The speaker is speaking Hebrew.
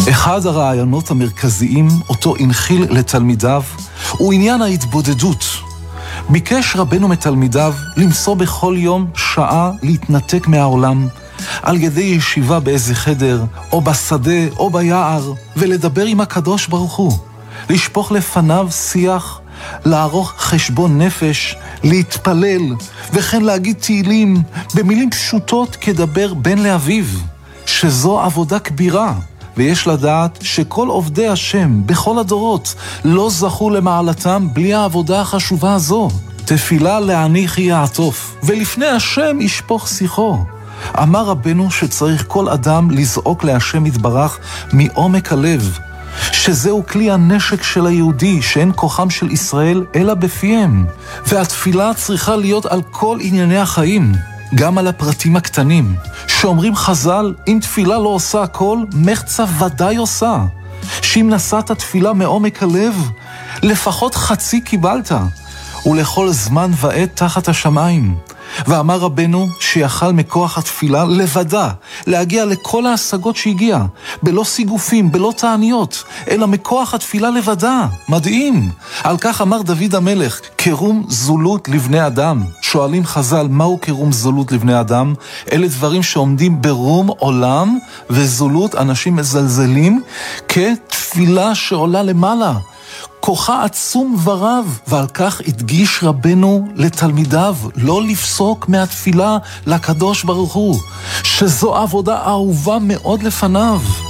אחד הרעיונות המרכזיים אותו הנחיל לתלמידיו הוא עניין ההתבודדות. ביקש רבנו מתלמידיו למצוא בכל יום שעה להתנתק מהעולם, על ידי ישיבה באיזה חדר, או בשדה, או ביער, ולדבר עם הקדוש ברוך הוא, לשפוך לפניו שיח, לערוך חשבון נפש, להתפלל, וכן להגיד תהילים במילים פשוטות כדבר בן לאביו, שזו עבודה כבירה, ויש לדעת שכל עובדי השם בכל הדורות לא זכו למעלתם בלי העבודה החשובה הזו. תפילה להניח יעטוף, ולפני השם ישפוך שיחו. אמר רבנו שצריך כל אדם לזעוק להשם יתברך מעומק הלב, שזהו כלי הנשק של היהודי, שאין כוחם של ישראל אלא בפיהם. והתפילה צריכה להיות על כל ענייני החיים, גם על הפרטים הקטנים, שאומרים חז"ל, אם תפילה לא עושה הכל, מחצה ודאי עושה. שאם נשאת תפילה מעומק הלב, לפחות חצי קיבלת, ולכל זמן ועת תחת השמיים. ואמר רבנו שיכל מכוח התפילה לבדה להגיע לכל ההשגות שהגיע, בלא סיגופים, בלא תעניות, אלא מכוח התפילה לבדה. מדהים. על כך אמר דוד המלך, קרום זולות לבני אדם. שואלים חז"ל, מהו קרום זולות לבני אדם? אלה דברים שעומדים ברום עולם, וזולות אנשים מזלזלים, כתפילה שעולה למעלה. כוחה עצום ורב, ועל כך הדגיש רבנו לתלמידיו לא לפסוק מהתפילה לקדוש ברוך הוא, שזו עבודה אהובה מאוד לפניו.